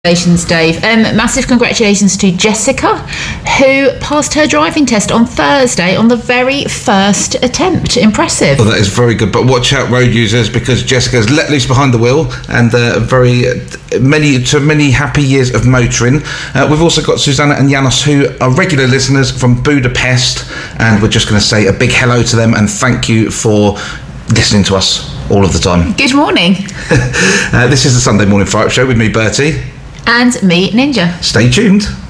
Congratulations, Dave. Massive congratulations to Jessica, who passed her driving test on Thursday on the very first attempt. Impressive. Well, that is very good, but watch out, road users, because Jessica's let loose behind the wheel, and many happy years of motoring. We've also got Susanna and Janos, who are regular listeners from Budapest, and we're just going to say a big hello to them and thank you for listening to us all of the time. Good morning. This is the Sunday Morning Fire Up Show with me, Bertie. And me, Ninja. Stay tuned.